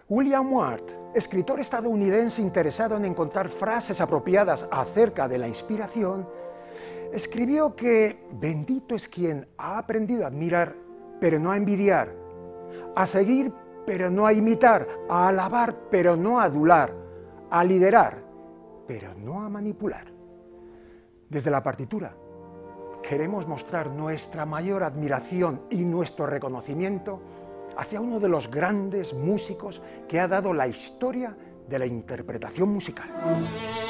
William Ward, escritor estadounidense interesado en encontrar frases apropiadas acerca de la inspiración, escribió que bendito es quien ha aprendido a admirar, pero no a envidiar, a seguir, pero no a imitar, a alabar, pero no a adular, a liderar, pero no a manipular. Desde la partitura, queremos mostrar nuestra mayor admiración y nuestro reconocimiento hacia uno de los grandes músicos que ha dado la historia de la interpretación musical.